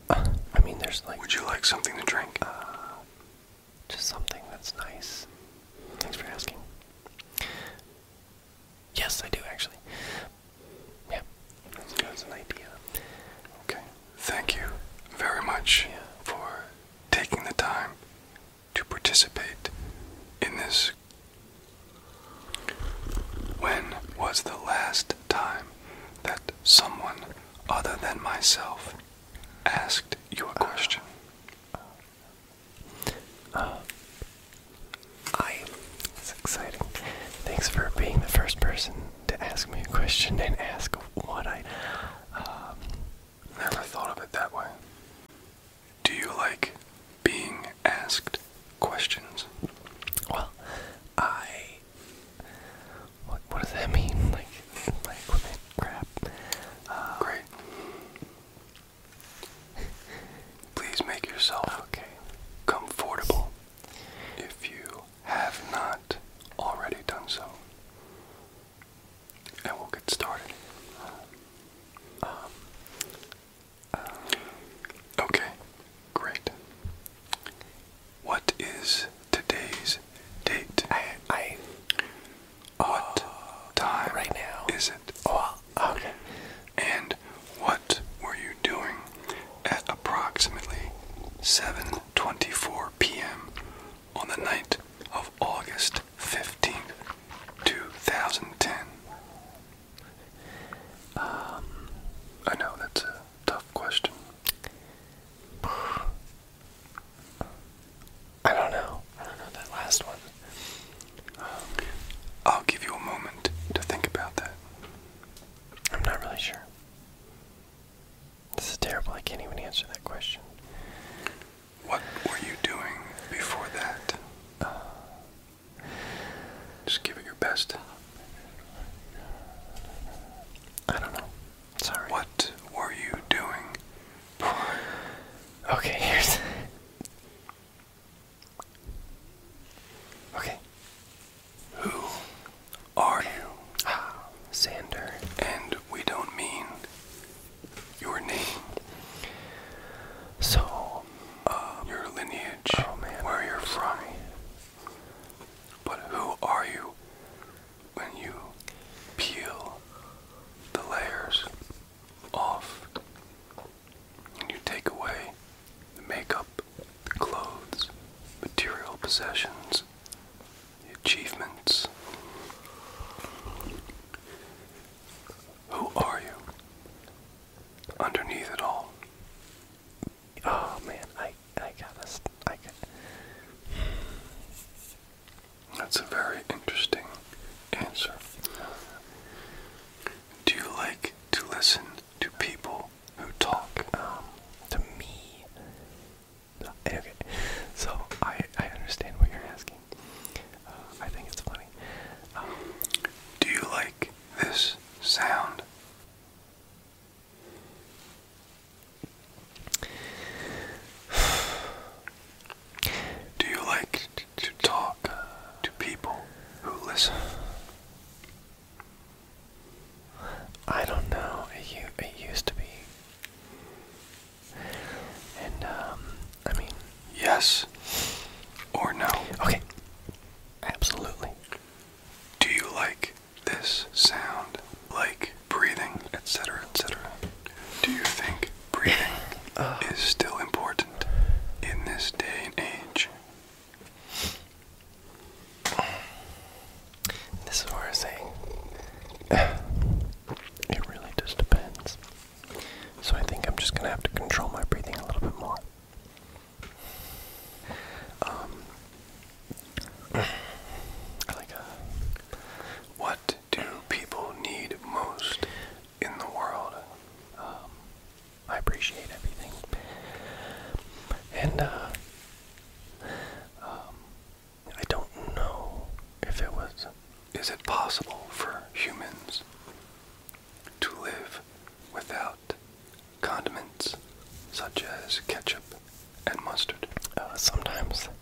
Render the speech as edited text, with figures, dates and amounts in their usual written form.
I mean, there's like... Would you like something to drink? Just something that's nice. Thanks for asking. Yes, I do, actually. Yeah, that's an idea. Okay. Thank you very much for taking the time to participate in this. When was the last time that someone other than myself asked you a question? It's exciting. Thanks for being the first person to ask me a question and ask what I... Never thought of it that way. Do you like being asked questions? Well, what does that mean? Like my equipment crap. Great. Please make yourself comfortable if you have not already done so. And we'll get started. Okay, great. What is today's date? What time right now. is it? Oh, okay. And what were you doing at approximately 7:24 p.m. on the night of August 15th, 2010? I know that's a tough question. I don't know that last one. I'll give you a moment to think about that. I'm not really sure. This is terrible. I can't even answer that question. What were you doing before that? Just give it your best. I don't know. Sorry. What were you doing? Okay, here's... Okay. Who are you? Xander. And we don't mean your name, So, your lineage, oh man, where you're from. But who are you when you peel the layers off and you take away the makeup, the clothes, material possessions, the achievements? Who are you underneath it all? oh man, I got That's a very interesting answer. Do you like to listen to people who talk? to me. Okay, so I understand what you're asking. I think it's funny. Do you like this sound? Do you like to talk to people who listen? I don't know. It used to be. And, I mean... Yes or no? Okay. Absolutely. Do you like this sound? Like breathing, etc., etc.? Do you think breathing is still important in this day and age? This is where I say... It really just depends. So I think I'm just gonna have to control my breathing a little bit more. Like What do people need most in the world? I appreciate everything. And, I don't know if it was... Is it possible for humans to live without condiments such as ketchup and mustard? Sometimes